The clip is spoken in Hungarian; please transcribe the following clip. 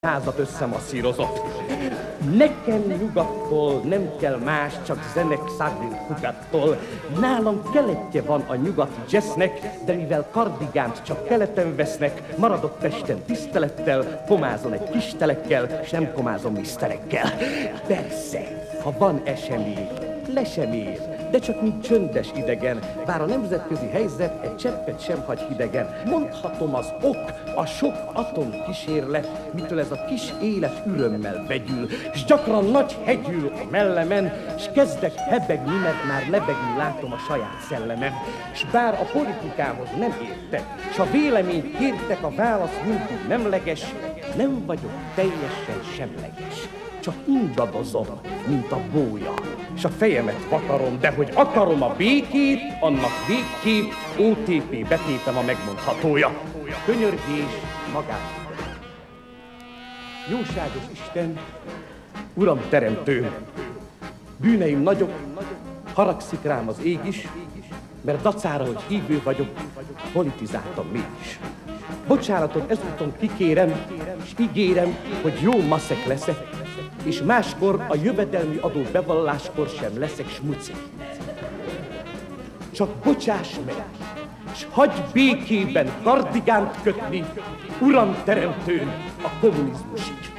házat összemasszírozott. Nekem nyugattól nem kell más, csak zenek Szágrin Hugattól. Nálam keletje van a nyugati jazznek, de mivel kardigánt csak keleten vesznek, maradok Pesten tisztelettel, komázom egy kis telekkel, s nem komázom miszterekkel. Persze, ha van esemény, le sem ér, de csak mint csöndes idegen, bár a nemzetközi helyzet egy cseppet sem hagy hidegen. Mondhatom az ok, a sok atom kísérlet, mitől ez a kis élet ürömmel vegyül, s gyakran nagy hegyül a mellemen, s kezdek hebegni, mert már lebegni látom a saját szellemem. S bár a politikához nem értek, s a véleményt kértek, a válasz mindig nemleges, nem vagyok teljesen semleges. Csak ingadozom, mint a bója, s a fejemet vakarom, de hogy akarom a békét, annak végképp OTP betétem a megmondhatója. Könyörgés magát. Jóságos Isten, Uram teremtő, bűneim nagyok, haragszik rám az ég is, mert dacára, hogy hívő vagyok, politizáltam mégis. Bocsánatot ezúton kikérem, és ígérem, hogy jó maszek leszek, és máskor a jövedelmi adó bevalláskor sem leszek smuci. Csak bocsáss meg, s hagyj békében kardigánt kötni, Uram teremtőn, a kommunizmusig.